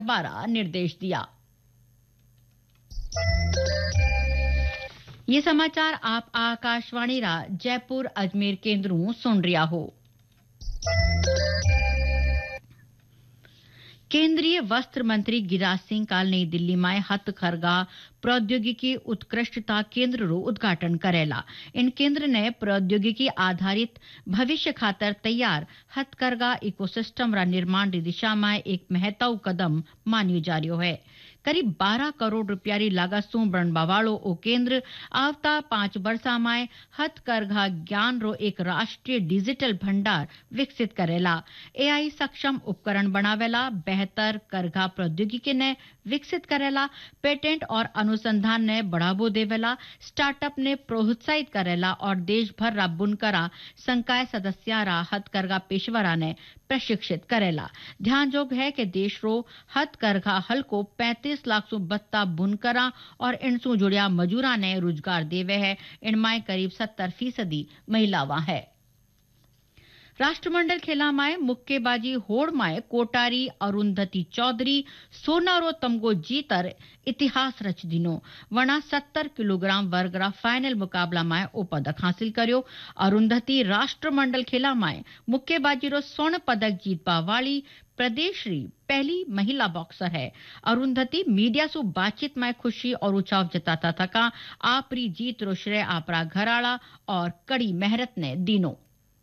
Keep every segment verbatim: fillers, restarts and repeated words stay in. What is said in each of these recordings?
बारह निर्देश दिया। ये समाचार आप आकाशवाणी रा जयपुर अजमेर केंद्रों सुन रिया हो। केंद्रीय वस्त्र मंत्री गिरिराज सिंह काल नई दिल्ली में हथकरघा प्रौद्योगिकी उत्कृष्टता केंद्र रो उद्घाटन करेला। इन केंद्र ने प्रौद्योगिकी आधारित भविष्य खातर तैयार हथकरघा इकोसिस्टम रा निर्माण री दिशा में एक महत्व कदम मान्यो जा रह्यो है। करीब बारह करोड़ रुपया री लागत सु बनवा वालो ओ केंद्र आवता पांच वर्षा में हथकरघा ज्ञान रो एक राष्ट्रीय डिजिटल भंडार विकसित करेला। एआई सक्षम उपकरण बनावेला, बेहतर करघा प्रौद्योगिकी ने विकसित करेला, पेटेंट और अनुसंधान ने बढ़ावो देवेला, स्टार्टअप ने प्रोत्साहित करेला और देश भर रा बुनकरा संकाय सदस्य रा हथकरघा पेशवरा ने प्रशिक्षित करेला। ध्यान जोग है कि देश रो हथकरघा हल्को पैंतीस लाख सु बत्ता बुनकरा और इनसु जुड़िया मजूरा ने रोजगार देवे है। इनमें करीब सत्तर फीसदी महिलावा है। राष्ट्रमंडल खेला में मुक्केबाजी होड़ में कोटारी अरुंधति चौधरी सोना रो तमगो जीतर इतिहास रच दिनो। वना सत्तर किलोग्राम वर्ग रा फाइनल मुकाबला में ओ पदक हासिल कर्यो। अरुंधति राष्ट्रमंडल खेला में मुक्केबाजी रो स्वर्ण पदक जीतवा वाली प्रदेश री पहली महिला बॉक्सर है। अरुंधति मीडिया सु बातचीत में खुशी और उत्साह जताता थका आपरी जीत रो श्रेय आपरा घराड़ा और कड़ी मेहनत ने दीनो।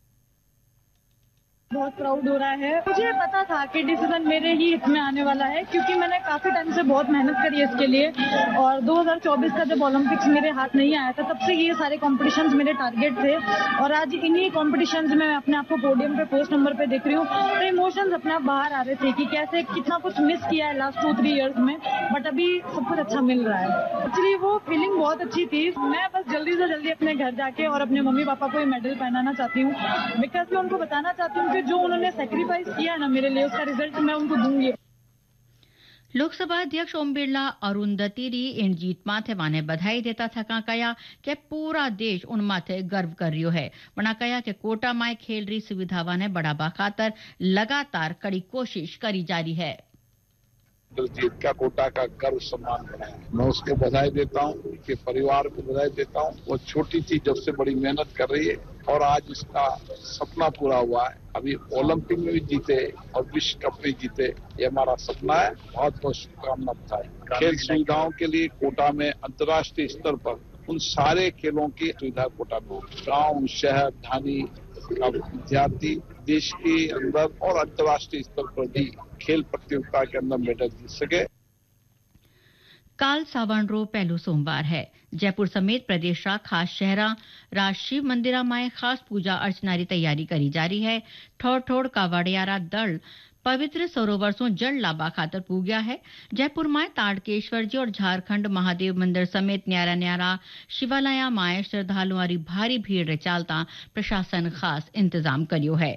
बहुत प्राउड हो रहा है। मुझे पता था कि डिसीजन मेरे ही हित में आने वाला है, क्योंकि मैंने काफी टाइम से बहुत मेहनत करी है इसके लिए और दो हज़ार चौबीस का जब ओलंपिक्स मेरे हाथ नहीं आया था तब से ये सारे कॉम्पिटिशन्स मेरे टारगेट थे और आज इन्हीं कॉम्पिटिशन्स में मैं अपने आप को पोडियम पे पोस्ट नंबर पे देख रही हूँ। तो इमोशंस अपने आप बाहर आ रहे थे कि कैसे कितना कुछ मिस किया है लास्ट टू थ्री इयर्स में, बट अभी सब कुछ अच्छा मिल रहा है। एक्चुअली वो फीलिंग बहुत अच्छी थी। मैं बस जल्दी से जल्दी अपने घर जाके और अपने मम्मी पापा को ये मेडल पहनाना चाहती हूँ, बिकॉज मैं उनको बताना चाहती हूँ कि जो उन्होंने सैक्रिफाइस किया है ना मेरे लिए, उसका रिजल्ट मैं उनको दूंगी। लोकसभा अध्यक्ष ओम बिरला अरुंधति री इन जीत माथे वाने बधाई देता थका कया कि पूरा देश उन माथे गर्व कर रियो है। वना कया कि कोटा माय खेल री सुविधा वाने बढ़ावा खातर लगातार कड़ी कोशिश करी जारी है। दिलजीत का कोटा का गर्व सम्मान बनाया। मैं उसको बधाई देता हूँ, उसके परिवार को बधाई देता हूँ। वो छोटी चीज जब से बड़ी मेहनत कर रही है और आज इसका सपना पूरा हुआ है। अभी ओलंपिक में भी जीते और विश्व कप में जीते, ये हमारा सपना है। बहुत बहुत शुभकामना बताए। खेल सुविधाओं के लिए कोटा में अंतर्राष्ट्रीय स्तर पर उन सारे खेलों की सुविधा कोटा में, गाँव शहर ढानी का विद्यार्थी देश के अंदर और अंतर्राष्ट्रीय स्तर पर भी खेल प्रतियोगिता के अंदर मेडल जीत सके। काल सावन रो पहलो सोमवार है। जयपुर समेत प्रदेश रा खास शहरा रा शिव मंदिरा में खास पूजा अर्चना री तैयारी करी जा रही है। ठोड़ ठोड़ कावड़ियारा दल पवित्र सरोवर सो जल लाबा खातर पूग्या है। जयपुर में ताड़केश्वर जी और झारखंड महादेव मंदिर समेत न्यारा न्यारा शिवालया में श्रद्धालुओं री भारी भीड़ रे चालता प्रशासन खास इंतजाम करियो है।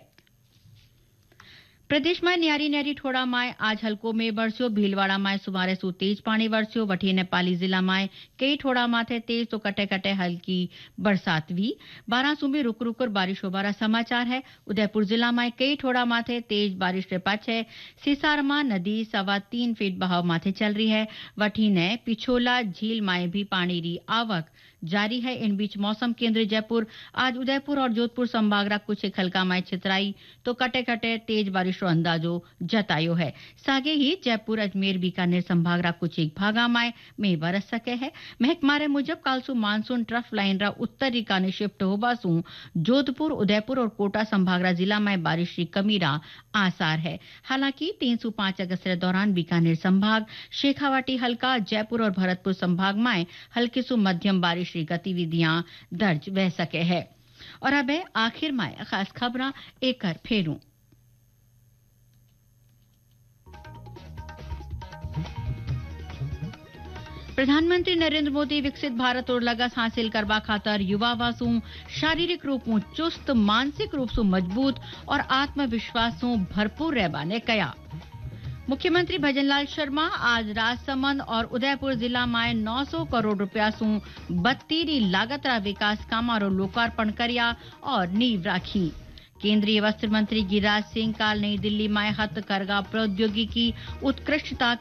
प्रदेश में न्यारी न्यारी ठोड़ा में आज हल्को में बरस्यो। भीलवाड़ा में सुमारे सु तेज पानी बरस्यो। वठी नेपाली जिला में कई ठोड़ा माथे तेज तो कटे कटे हल्की बरसात हुई। बारासू में रुक रुक कर बारिश होबारा समाचार है। उदयपुर जिला में कई ठोड़ा माथे तेज बारिश के पाछे सिसारमा नदी सवा तीन फीट बहाव माथे चल रही है। वठी ने पिछोला झील में भी पानी री आवक जारी है। इन बीच मौसम केंद्र जयपुर आज उदयपुर और जोधपुर संभाग रा कुछ खलका में छितराई तो कटे कटे तेज बारिश रो अंदाजो जतायो है। सागे ही जयपुर अजमेर बीकानेर संभाग रा कुछ एक भागा में में बरस सके है। महकमारे मुजब कालसू मानसून ट्रफ लाइन रा उत्तरी काने शिफ्ट होबासू जोधपुर उदयपुर और कोटा संभाग रा जिला में बारिश की कमी रा आसार है। हालांकि तीन सौ पांच अगस्त के दौरान बीकानेर संभाग शेखावाटी हल्का जयपुर और भरतपुर संभाग में हल्की सु मध्यम बारिश की गतिविधियां दर्ज वह सके है। और अब आखिर में खास खबरा एकर फेरू। प्रधानमंत्री नरेंद्र मोदी विकसित भारत और लक्ष्य हासिल करवा खातर युवा वासु शारीरिक रूप में चुस्त, मानसिक रूप से मजबूत और आत्मविश्वास से भरपूर रहबा ने कया। मुख्यमंत्री भजनलाल शर्मा आज राजसमंद और उदयपुर जिला में नौ सौ करोड़ रुपया सु बत्तीरी लागत रा विकास कामारो लोकार्पण कर्या और नींव राखी। केंद्रीय वस्त्र मंत्री गिरिराज सिंह काल नई दिल्ली में हथकरघा प्रौद्योगिकी उत्कृष्टता